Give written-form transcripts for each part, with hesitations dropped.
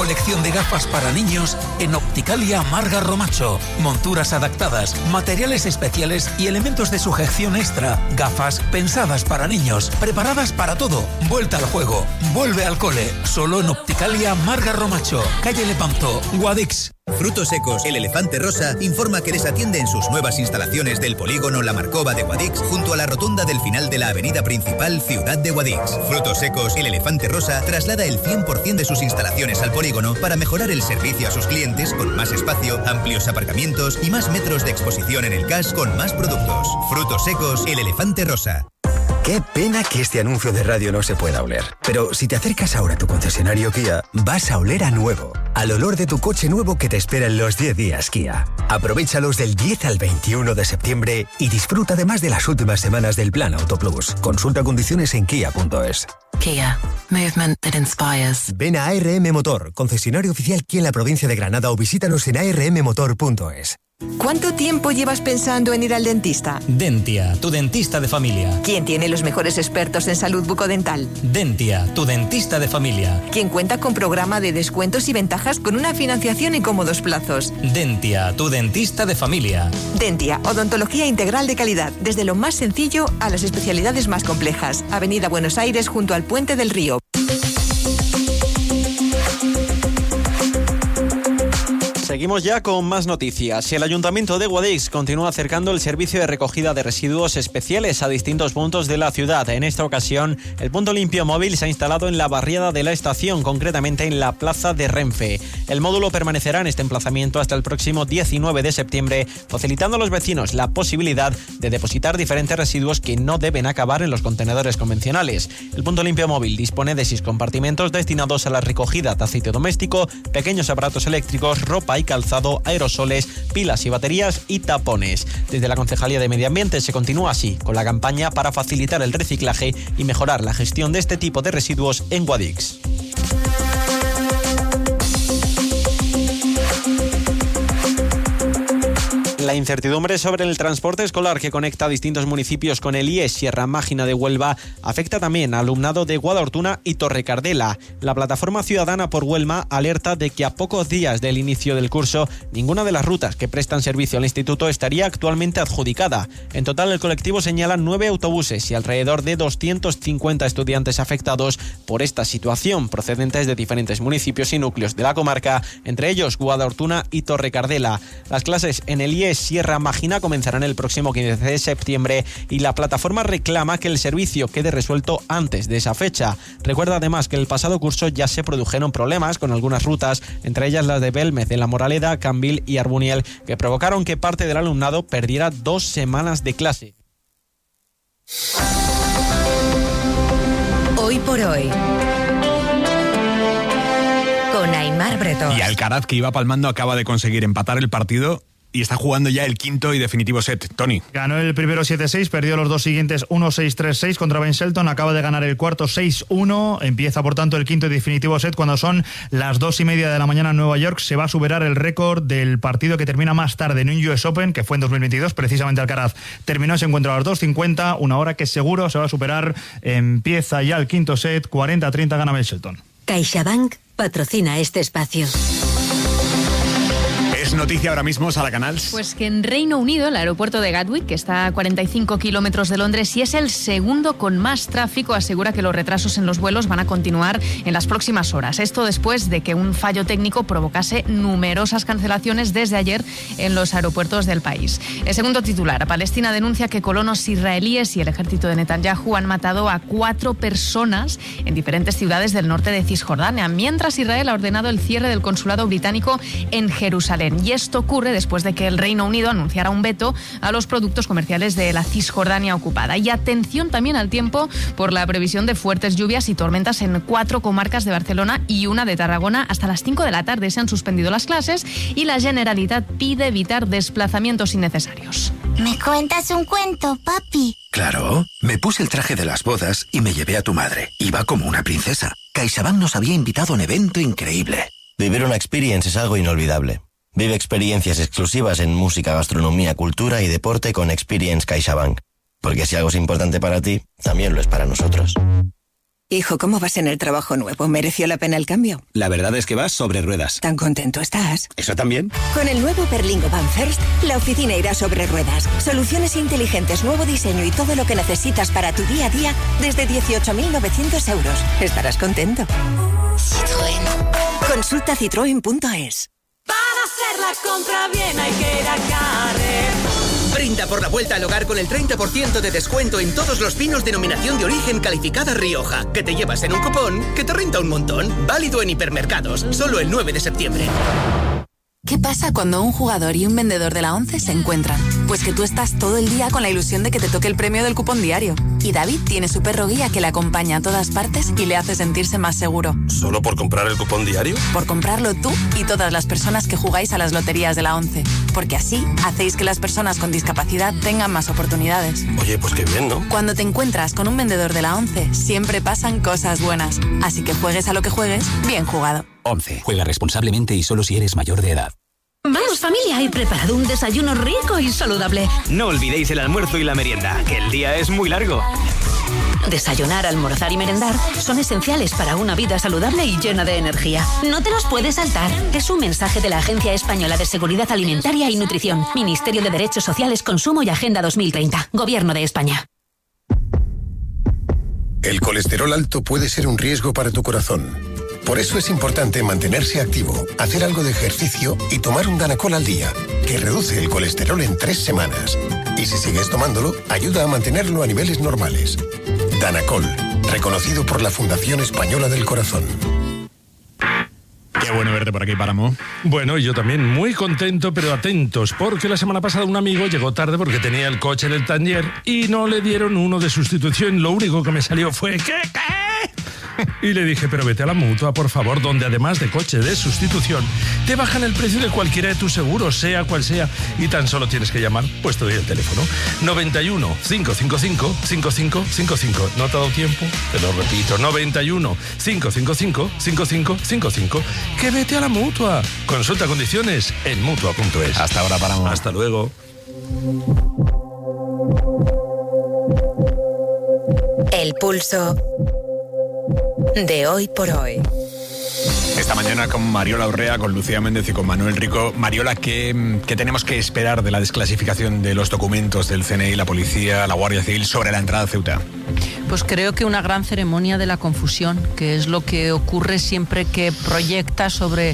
colección de gafas para niños en Opticalia Marga Romacho. Monturas adaptadas, materiales especiales y elementos de sujeción extra. Gafas pensadas para niños, preparadas para todo. Vuelta al juego, vuelve al cole. Solo en Opticalia Marga Romacho, calle Lepanto, Guadix. Frutos Secos, el Elefante Rosa, informa que les atiende en sus nuevas instalaciones del polígono La Marcova de Guadix, junto a la rotonda del final de la avenida principal Ciudad de Guadix. Frutos Secos, el Elefante Rosa, traslada el 100% de sus instalaciones al polígono para mejorar el servicio a sus clientes con más espacio, amplios aparcamientos y más metros de exposición en el CAS con más productos. Frutos Secos, el Elefante Rosa. Qué pena que este anuncio de radio no se pueda oler. Pero si te acercas ahora a tu concesionario Kia, vas a oler a nuevo. Al olor de tu coche nuevo que te espera en los 10 días Kia. Aprovéchalos del 10 al 21 de septiembre y disfruta además de las últimas semanas del Plan Auto Plus. Consulta condiciones en kia.es. Kia. Movement that inspires. Ven a ARM Motor, concesionario oficial Kia en la provincia de Granada, o visítanos en armmotor.es. ¿Cuánto tiempo llevas pensando en ir al dentista? Dentia, tu dentista de familia. ¿Quién tiene los mejores expertos en salud bucodental? Dentia, tu dentista de familia. ¿Quién cuenta con programa de descuentos y ventajas con una financiación en cómodos plazos? Dentia, tu dentista de familia. Dentia, odontología integral de calidad, desde lo más sencillo a las especialidades más complejas. Avenida Buenos Aires, junto al Puente del Río. Seguimos ya con más noticias. El Ayuntamiento de Guadix continúa acercando el servicio de recogida de residuos especiales a distintos puntos de la ciudad. En esta ocasión, el punto limpio móvil se ha instalado en la barriada de la estación, concretamente en la plaza de Renfe. El módulo permanecerá en este emplazamiento hasta el próximo 19 de septiembre, facilitando a los vecinos la posibilidad de depositar diferentes residuos que no deben acabar en los contenedores convencionales. El punto limpio móvil dispone de 6 compartimentos destinados a la recogida de aceite doméstico, pequeños aparatos eléctricos, ropa y calzado, aerosoles, pilas y baterías y tapones. Desde la Concejalía de Medio Ambiente se continúa así con la campaña para facilitar el reciclaje y mejorar la gestión de este tipo de residuos en Guadix. La incertidumbre sobre el transporte escolar que conecta a distintos municipios con el IES Sierra Mágina de Huelva afecta también al alumnado de Guadortuna y Torrecardela. La plataforma ciudadana por Huelva alerta de que a pocos días del inicio del curso, ninguna de las rutas que prestan servicio al instituto estaría actualmente adjudicada. En total, el colectivo señala 9 autobuses y alrededor de 250 estudiantes afectados por esta situación, procedentes de diferentes municipios y núcleos de la comarca, entre ellos Guadortuna y Torrecardela. Las clases en el IES Sierra Mágina comenzarán el próximo 15 de septiembre y la plataforma reclama que el servicio quede resuelto antes de esa fecha. Recuerda además que el pasado curso ya se produjeron problemas con algunas rutas, entre ellas las de Belmez, de La Moraleda, Cambil y Arbuniel, que provocaron que parte del alumnado perdiera 2 semanas de clase. Hoy por hoy, con Aimar Bretón. Y Alcaraz, que iba palmando, acaba de conseguir empatar el partido y está jugando ya el quinto y definitivo set. Tony. Ganó el primero 7-6, perdió los 2 siguientes 1-6, 3-6 contra Ben Shelton, acaba de ganar el cuarto 6-1, empieza por tanto el quinto y definitivo set cuando son las 2:30 de la mañana en Nueva York. Se va a superar el récord del partido que termina más tarde en un US Open, que fue en 2022, precisamente Alcaraz terminó ese encuentro a las 2:50, una hora que seguro se va a superar. Empieza ya el quinto set, 40-30 gana Ben Shelton. CaixaBank patrocina este espacio. Es noticia ahora mismo, Sara Canals. Pues que en Reino Unido, el aeropuerto de Gatwick, que está a 45 kilómetros de Londres y es el segundo con más tráfico, asegura que los retrasos en los vuelos van a continuar en las próximas horas. Esto después de que un fallo técnico provocase numerosas cancelaciones desde ayer en los aeropuertos del país. El segundo titular, Palestina denuncia que colonos israelíes y el ejército de Netanyahu han matado a 4 personas en diferentes ciudades del norte de Cisjordania, mientras Israel ha ordenado el cierre del consulado británico en Jerusalén. Y esto ocurre después de que el Reino Unido anunciara un veto a los productos comerciales de la Cisjordania ocupada. Y atención también al tiempo por la previsión de fuertes lluvias y tormentas en 4 comarcas de Barcelona y una de Tarragona. Hasta las 5 de la tarde se han suspendido las clases y la Generalitat pide evitar desplazamientos innecesarios. ¿Me cuentas un cuento, papi? Claro, me puse el traje de las bodas y me llevé a tu madre. Iba como una princesa. CaixaBank nos había invitado a un evento increíble. Vivir una experience es algo inolvidable. Vive experiencias exclusivas en música, gastronomía, cultura y deporte con Experience CaixaBank. Porque si algo es importante para ti, también lo es para nosotros. Hijo, ¿cómo vas en el trabajo nuevo? ¿Mereció la pena el cambio? La verdad es que vas sobre ruedas. ¿Tan contento estás? ¿Eso también? Con el nuevo Berlingo Van First, la oficina irá sobre ruedas. Soluciones inteligentes, nuevo diseño y todo lo que necesitas para tu día a día desde 18.900 euros. Estarás contento. Citroën. Consulta citroen.es. Para hacer la compra bien hay que ir a Carrefour. Brinda por la vuelta al hogar con el 30% de descuento en todos los vinos denominación de origen calificada Rioja, que te llevas en un cupón que te renta un montón. Válido en hipermercados, solo el 9 de septiembre. ¿Qué pasa cuando un jugador y un vendedor de la 11 se encuentran? Pues que tú estás todo el día con la ilusión de que te toque el premio del cupón diario. Y David tiene su perro guía que le acompaña a todas partes y le hace sentirse más seguro. ¿Solo por comprar el cupón diario? Por comprarlo tú y todas las personas que jugáis a las loterías de la 11. Porque así hacéis que las personas con discapacidad tengan más oportunidades. Oye, pues qué bien, ¿no? Cuando te encuentras con un vendedor de la 11, siempre pasan cosas buenas. Así que juegues a lo que juegues, bien jugado. 11. Juega responsablemente y solo si eres mayor de edad. Vamos familia, he preparado un desayuno rico y saludable. No olvidéis el almuerzo y la merienda, que el día es muy largo. Desayunar, almorzar y merendar son esenciales para una vida saludable y llena de energía. No te los puedes saltar. Es un mensaje de la Agencia Española de Seguridad Alimentaria y Nutrición, Ministerio de Derechos Sociales, Consumo y Agenda 2030, Gobierno de España. El colesterol alto puede ser un riesgo para tu corazón. Por eso es importante mantenerse activo, hacer algo de ejercicio y tomar un Danacol al día, que reduce el colesterol en 3 semanas. Y si sigues tomándolo, ayuda a mantenerlo a niveles normales. Danacol, reconocido por la Fundación Española del Corazón. Qué bueno verte por aquí, Páramo. Bueno, y yo también muy contento, pero atentos, porque la semana pasada un amigo llegó tarde porque tenía el coche en el taller y no le dieron uno de sustitución. Lo único que me salió fue ¿qué? Y le dije, pero vete a la Mutua, por favor, donde además de coche de sustitución, te bajan el precio de cualquiera de tus seguros, sea cual sea, y tan solo tienes que llamar, pues te doy el teléfono, 91 555 5555. ¿No te ha dado tiempo? Te lo repito, 91 555 5555. Que vete a la Mutua. Consulta condiciones en Mutua.es. Hasta ahora, Páramo. Hasta luego. El pulso de hoy por hoy. Esta mañana con Mariola Urrea, con Lucía Méndez y con Manuel Rico. Mariola, ¿qué tenemos que esperar de la desclasificación de los documentos del CNI, la policía, la Guardia Civil sobre la entrada a Ceuta? Pues creo que una gran ceremonia de la confusión, que es lo que ocurre siempre que proyecta sobre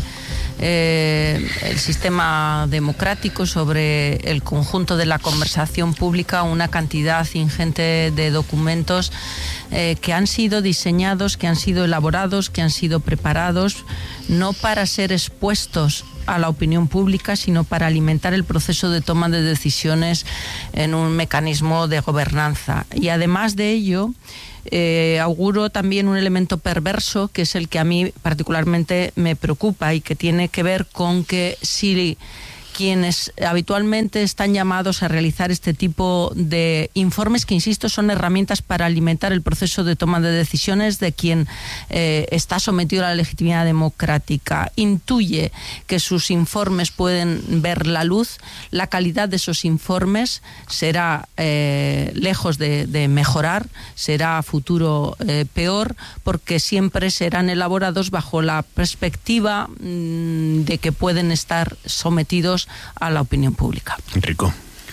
el sistema democrático, sobre el conjunto de la conversación pública, una cantidad ingente de documentos que han sido diseñados, que han sido elaborados, que han sido preparados, no para ser expuestos a la opinión pública, sino para alimentar el proceso de toma de decisiones en un mecanismo de gobernanza. Y además de ello, auguro también un elemento perverso, que es el que a mí particularmente me preocupa y que tiene que ver con que si quienes habitualmente están llamados a realizar este tipo de informes, que insisto, son herramientas para alimentar el proceso de toma de decisiones de quien está sometido a la legitimidad democrática, intuye que sus informes pueden ver la luz, la calidad de esos informes será lejos de mejorar, será a futuro peor, porque siempre serán elaborados bajo la perspectiva de que pueden estar sometidos a la opinión pública. Rico.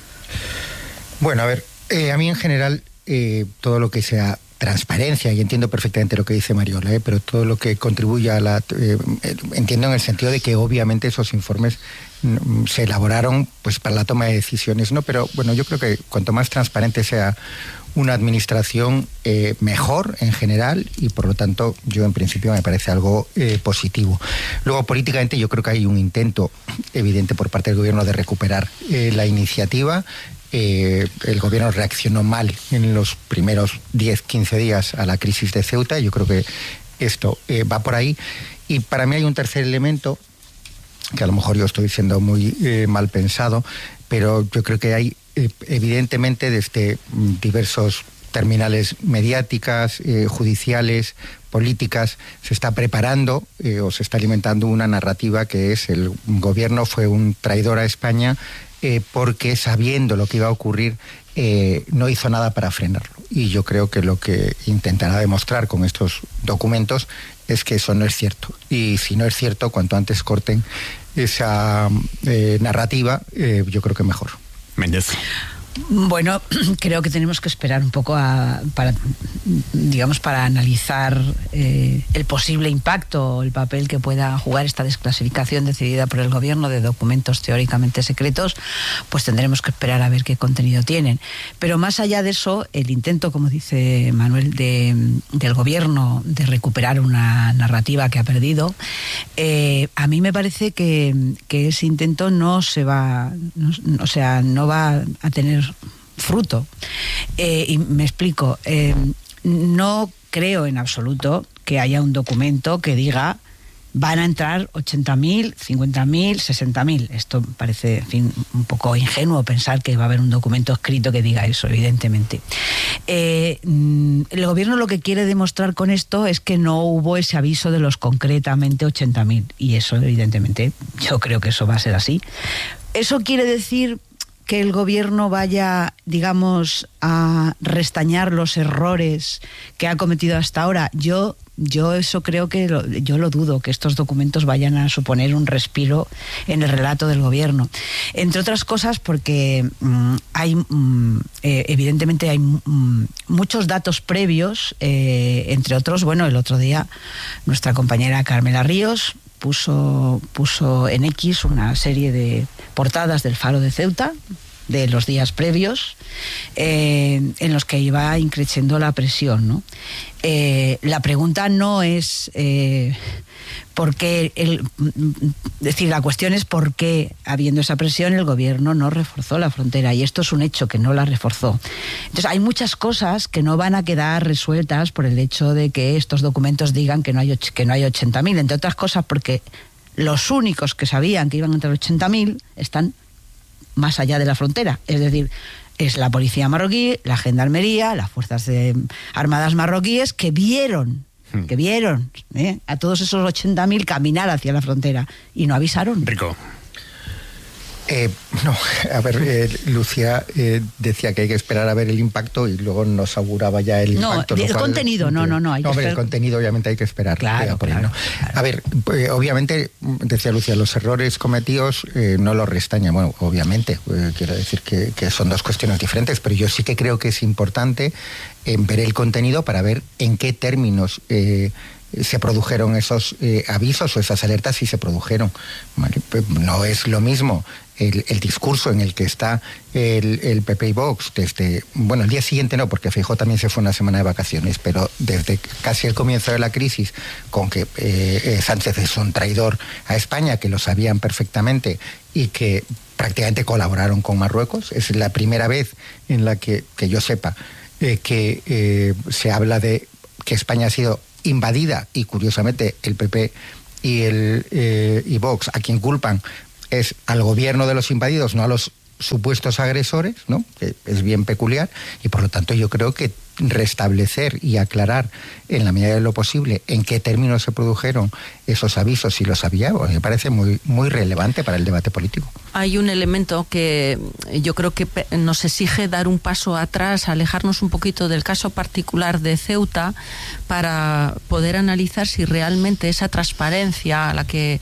Bueno, a ver, a mí en general todo lo que sea transparencia, y entiendo perfectamente lo que dice Mariola, pero todo lo que contribuya a la... entiendo en el sentido de que obviamente esos informes se elaboraron pues para la toma de decisiones, ¿no? Pero bueno, yo creo que cuanto más transparente sea una administración, mejor en general, y por lo tanto yo en principio me parece algo positivo. Luego políticamente yo creo que hay un intento evidente por parte del gobierno de recuperar la iniciativa. El gobierno reaccionó mal en los primeros 10-15 días a la crisis de Ceuta. Yo creo que esto va por ahí. Y para mí hay un tercer elemento, que a lo mejor yo estoy siendo muy mal pensado, pero yo creo que hay evidentemente desde diversos terminales mediáticas, judiciales, políticas, se está preparando o se está alimentando una narrativa que es el gobierno fue un traidor a España porque sabiendo lo que iba a ocurrir no hizo nada para frenarlo. y yo creo que lo que intentará demostrar con estos documentos es que eso no es cierto. Y si no es cierto, cuanto antes corten esa narrativa, yo creo que mejor. Méndez. Bueno, creo que tenemos que esperar un poco para analizar el posible impacto, el papel que pueda jugar esta desclasificación decidida por el gobierno de documentos teóricamente secretos. Pues tendremos que esperar a ver qué contenido tienen. Pero más allá de eso, el intento, como dice Manuel, del gobierno de recuperar una narrativa que ha perdido, a mí me parece que ese intento no va a tener fruto. Y me explico. No creo en absoluto que haya un documento que diga van a entrar 80.000, 50.000, 60.000. Esto parece, en fin, un poco ingenuo pensar que va a haber un documento escrito que diga eso, evidentemente. El gobierno lo que quiere demostrar con esto es que no hubo ese aviso de los concretamente 80.000. Y eso, evidentemente, yo creo que eso va a ser así. ¿Eso quiere decir que el gobierno vaya, digamos, a restañar los errores que ha cometido hasta ahora? Yo eso creo que yo lo dudo, que estos documentos vayan a suponer un respiro en el relato del gobierno. Entre otras cosas porque evidentemente hay muchos datos previos, entre otros, bueno, el otro día nuestra compañera Carmela Ríos puso en X una serie de portadas del Faro de Ceuta de los días previos, en los que iba increciendo la presión, ¿no? La pregunta no es por qué, la cuestión es por qué, habiendo esa presión, el gobierno no reforzó la frontera, y esto es un hecho, que no la reforzó. Entonces hay muchas cosas que no van a quedar resueltas por el hecho de que estos documentos digan que no hay 80.000, entre otras cosas porque los únicos que sabían que iban a entrar 80.000 están más allá de la frontera, es decir, es la policía marroquí, la gendarmería, las fuerzas armadas marroquíes que vieron a todos esos 80.000 caminar hacia la frontera y no avisaron. Rico. No, a ver, Lucía decía que hay que esperar a ver el impacto y luego nos auguraba ya el impacto. No, el contenido, no. Hombre, el contenido obviamente hay que esperar. Claro. A ver, obviamente, decía Lucía, los errores cometidos no los restañan. Bueno, obviamente, quiero decir que son dos cuestiones diferentes, pero yo sí que creo que es importante ver el contenido para ver en qué términos se produjeron esos avisos o esas alertas, si se produjeron. ¿Vale? Pues no es lo mismo el discurso en el que está el PP y Vox desde, bueno, el día siguiente no, porque Feijóo también se fue una semana de vacaciones, pero desde casi el comienzo de la crisis, con que Sánchez es un traidor a España, que lo sabían perfectamente y que prácticamente colaboraron con Marruecos. Es la primera vez en la que yo sepa que se habla de que España ha sido invadida, y curiosamente el PP y Vox a quien culpan es al gobierno de los invadidos, no a los supuestos agresores, ¿no? Que es bien peculiar, y por lo tanto yo creo que restablecer y aclarar en la medida de lo posible en qué términos se produjeron esos avisos, si los había, me parece muy, muy relevante para el debate político. Hay un elemento que yo creo que nos exige dar un paso atrás, alejarnos un poquito del caso particular de Ceuta, para poder analizar si realmente esa transparencia a la que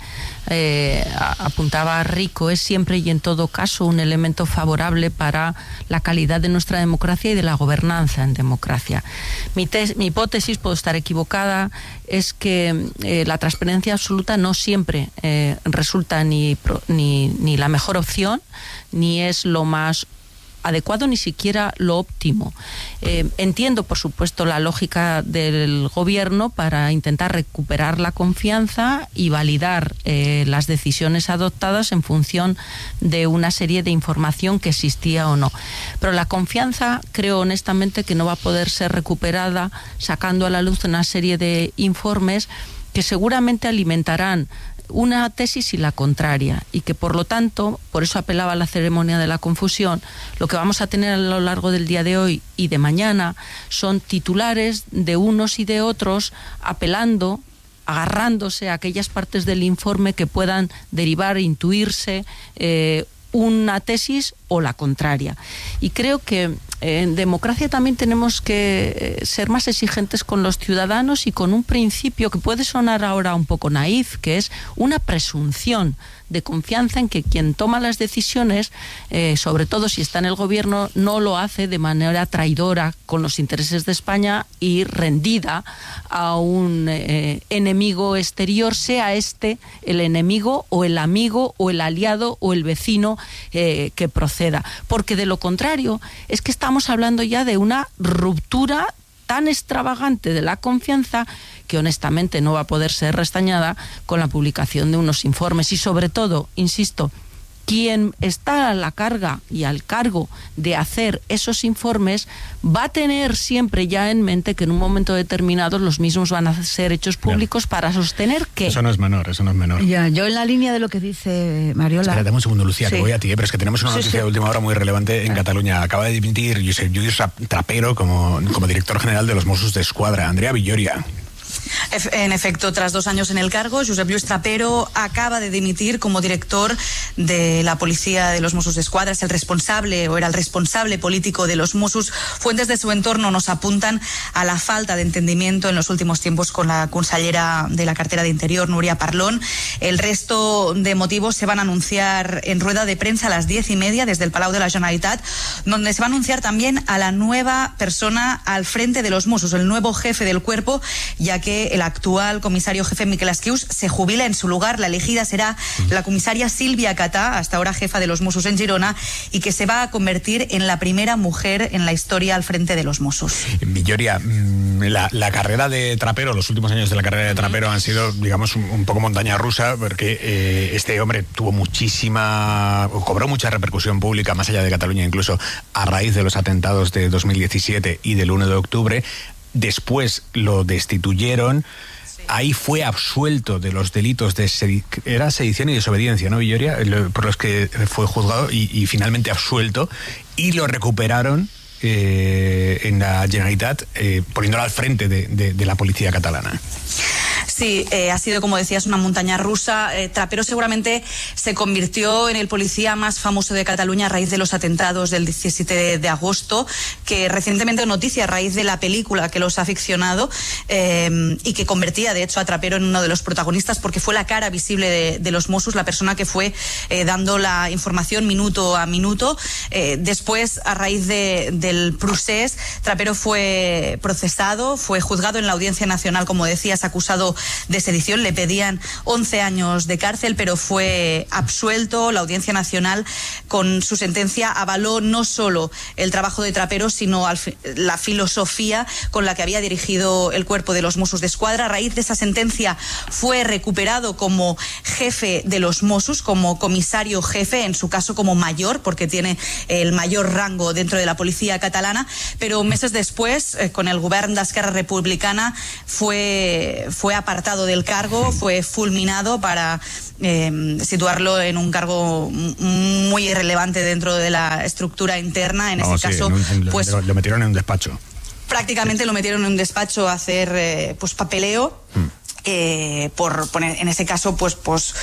apuntaba Rico es siempre y en todo caso un elemento favorable para la calidad de nuestra democracia y de la gobernanza en democracia. Mi hipótesis, puedo estar equivocada, es que la transparencia absoluta no siempre resulta ni la mejor opción, ni es lo más adecuado, ni siquiera lo óptimo. Entiendo, por supuesto, la lógica del gobierno para intentar recuperar la confianza y validar las decisiones adoptadas en función de una serie de información que existía o no. Pero la confianza, creo honestamente, que no va a poder ser recuperada sacando a la luz una serie de informes que seguramente alimentarán una tesis y la contraria, y que por lo tanto, por eso apelaba a la ceremonia de la confusión, lo que vamos a tener a lo largo del día de hoy y de mañana son titulares de unos y de otros agarrándose a aquellas partes del informe que puedan derivar, intuirse una tesis o la contraria. Y creo que en democracia también tenemos que ser más exigentes con los ciudadanos y con un principio que puede sonar ahora un poco naif, que es una presunción de confianza en que quien toma las decisiones, sobre todo si está en el gobierno, no lo hace de manera traidora con los intereses de España y rendida a un enemigo exterior, sea este el enemigo o el amigo o el aliado o el vecino que proceda. Porque de lo contrario es que estamos hablando ya de una ruptura tan extravagante de la confianza que honestamente no va a poder ser restañada con la publicación de unos informes. Y sobre todo, insisto, quien está a la carga y al cargo de hacer esos informes va a tener siempre ya en mente que en un momento determinado los mismos van a ser hechos públicos para sostener que... Eso no es menor. Ya, yo en la línea de lo que dice Mariola... Espera, dame un segundo, Lucía, sí. que voy a ti, pero es que tenemos una noticia de última hora muy relevante en Cataluña. Acaba de dimitir Josep Lluís Trapero como director general de los Mossos d'Esquadra. Andrea Villoria. En efecto, tras 2 años en el cargo, Josep Lluís Trapero acaba de dimitir como director de la Policía de los Mossos d'Esquadra. Es el responsable, o era el responsable político de los Mossos. Fuentes de su entorno nos apuntan a la falta de entendimiento en los últimos tiempos con la consellera de la cartera de Interior, Núria Parlon. El resto de motivos se van a anunciar en rueda de prensa a las 10:30 desde el Palau de la Generalitat, donde se va a anunciar también a la nueva persona al frente de los Mossos, el nuevo jefe del cuerpo, ya que el actual comisario jefe Miquel Asquius se jubila. En su lugar, la elegida será la comisaria Sílvia Catà, hasta ahora jefa de los Mossos en Girona, y que se va a convertir en la primera mujer en la historia al frente de los Mossos. Villoria, la carrera de Trapero, los últimos años de la carrera de Trapero han sido, digamos, un poco montaña rusa, porque este hombre cobró mucha repercusión pública, más allá de Cataluña, incluso a raíz de los atentados de 2017 y del 1 de octubre. Después lo destituyeron. Ahí fue absuelto de los delitos de sedición y desobediencia, ¿no, Villoria? Por los que fue juzgado y finalmente absuelto. Y lo recuperaron en la Generalitat, poniéndolo al frente de la policía catalana. Sí, ha sido, como decías, una montaña rusa. Trapero seguramente se convirtió en el policía más famoso de Cataluña a raíz de los atentados del 17 de agosto, que recientemente noticia a raíz de la película que los ha ficcionado y que convertía, de hecho, a Trapero en uno de los protagonistas, porque fue la cara visible de los Mossos, la persona que fue dando la información minuto a minuto. Después, a raíz del procés, Trapero fue procesado, fue juzgado en la Audiencia Nacional, como decías, acusado de sedición. Le pedían 11 años de cárcel, pero fue absuelto. La Audiencia Nacional, con su sentencia, avaló no solo el trabajo de Trapero, sino la filosofía con la que había dirigido el cuerpo de los Mossos d'Esquadra. A raíz de esa sentencia fue recuperado como jefe de los Mossos, como comisario jefe, en su caso como mayor, porque tiene el mayor rango dentro de la policía catalana, pero meses después, con el govern d'Esquerra Republicana, fue apartado del cargo, fue fulminado para situarlo en un cargo muy irrelevante dentro de la estructura interna. En ese caso, lo metieron en un despacho. Prácticamente lo metieron en un despacho a hacer papeleo. Por poner, en ese caso, por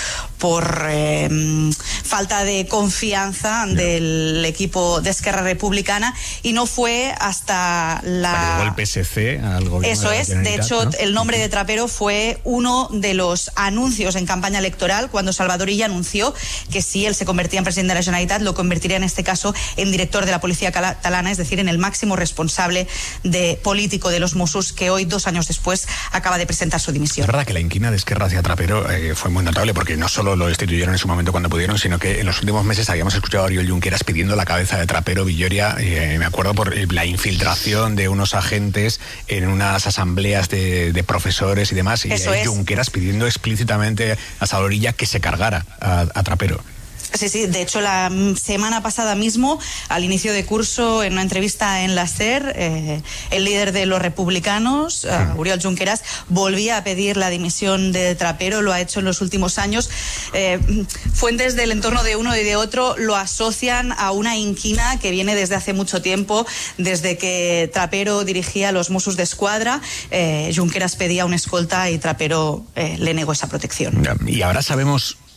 falta de confianza del equipo de Esquerra Republicana, y no fue hasta el PSC al gobierno. Eso es, de hecho, ¿no? El nombre de Trapero fue uno de los anuncios en campaña electoral, cuando Salvador Illa anunció que si él se convertía en presidente de la Generalitat, lo convertiría en este caso en director de la policía catalana, es decir, en el máximo responsable político de los Mossos, que hoy, 2 años después, acaba de presentar su dimisión. Es verdad que la inquina de Esquerra hacia Trapero fue muy notable, porque no solo lo destituyeron en su momento cuando pudieron, sino que en los últimos meses habíamos escuchado a Oriol Junqueras pidiendo la cabeza de Trapero. Villoria, me acuerdo por la infiltración de unos agentes en unas asambleas de profesores y demás, y Junqueras pidiendo explícitamente a Salvador Illa que se cargara a Trapero. Sí, de hecho la semana pasada mismo, al inicio de curso, en una entrevista en la SER, el líder de los republicanos, Oriol Junqueras, volvía a pedir la dimisión de Trapero. Lo ha hecho en los últimos años. Fuentes del entorno de uno y de otro lo asocian a una inquina que viene desde hace mucho tiempo, desde que Trapero dirigía los Mossos d'Esquadra. Junqueras pedía una escolta y Trapero le negó esa protección. Y ahora sabemos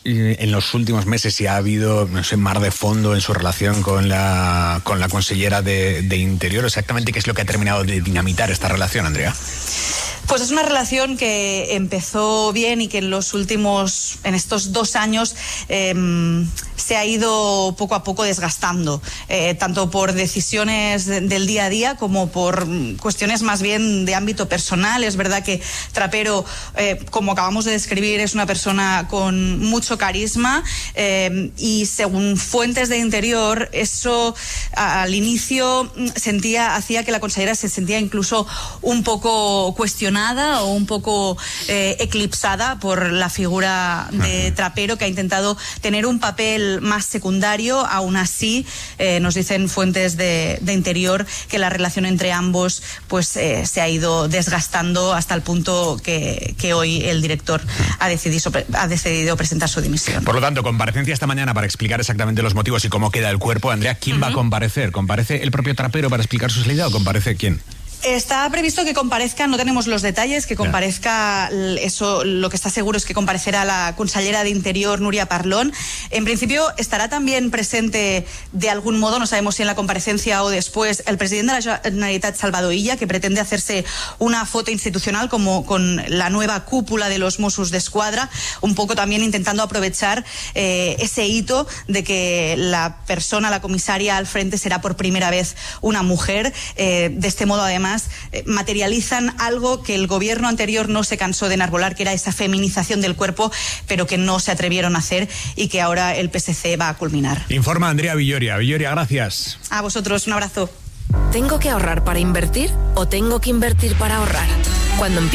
en los últimos meses si ha habido, no sé, mar de fondo en su relación con la consellera de Interior. Exactamente, ¿qué es lo que ha terminado de dinamitar esta relación, Andrea? Pues es una relación que empezó bien y que en estos 2 años se ha ido poco a poco desgastando, tanto por decisiones del día a día como por cuestiones más bien de ámbito personal. Es verdad que Trapero, como acabamos de describir, es una persona con mucho carisma y según fuentes de Interior, eso al inicio hacía que la consejera se sentía incluso un poco cuestionada o un poco eclipsada por la figura de Trapero, que ha intentado tener un papel más secundario. Aún así, nos dicen fuentes de Interior que la relación entre ambos pues se ha ido desgastando hasta el punto que hoy el director ha decidido presentar su dimisión. Por lo tanto, comparecencia esta mañana para explicar exactamente los motivos y cómo queda el cuerpo. Andrea, ¿quién va a comparecer? ¿Comparece el propio Trapero para explicar su salida o comparece quién? Está previsto que comparezca, no tenemos los detalles, que comparezca, eso, lo que está seguro es que comparecerá la consellera de Interior, Núria Parlon. En principio estará también presente de algún modo, no sabemos si en la comparecencia o después, el presidente de la Generalitat, Salvador Illa, que pretende hacerse una foto institucional como con la nueva cúpula de los Mossos d'Esquadra, un poco también intentando aprovechar ese hito de que la comisaria al frente será por primera vez una mujer. De este modo, además, materializan algo que el gobierno anterior no se cansó de enarbolar, que era esa feminización del cuerpo, pero que no se atrevieron a hacer y que ahora el PSC va a culminar. Informa Andrea Villoria. Villoria, gracias. A vosotros, un abrazo. ¿Tengo que ahorrar para invertir o tengo que invertir para ahorrar? Cuando